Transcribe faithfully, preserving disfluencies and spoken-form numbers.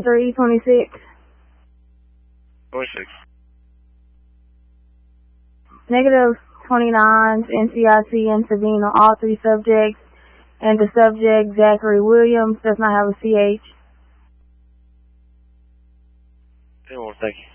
twenty-three, twenty-six. twenty-six. Negative twenty-nines, N C I C intervene on all three subjects, and the subject, Zachary Williams, does not have a C H. Thank you.